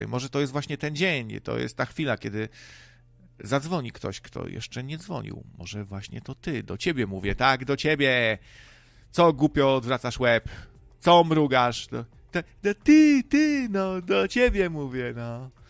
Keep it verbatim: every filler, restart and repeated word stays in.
Może to jest właśnie ten dzień, to jest ta chwila, kiedy zadzwoni ktoś, kto jeszcze nie dzwonił. Może właśnie to ty, do ciebie mówię, tak, do ciebie. Co głupio odwracasz łeb? Co mrugasz? Do, do, do, ty, ty, no, do ciebie mówię, no.